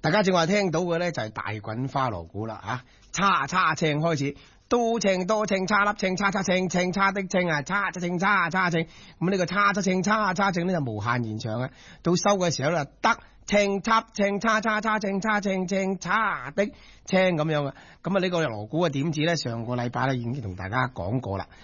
大家正話聽到嘅咧就係大滾花鑼鼓啦吓，叉叉稱開始，多稱多稱，叉粒稱，叉叉稱，稱叉的稱啊，叉叉稱，叉叉稱，咁呢個叉叉稱，叉叉稱咧就無限延長啊，到收嘅時候咧得稱插稱，叉叉叉稱，叉稱稱，叉的稱咁樣啊，咁啊呢個鑼鼓嘅點子咧上個禮拜咧已經同大家講過啦。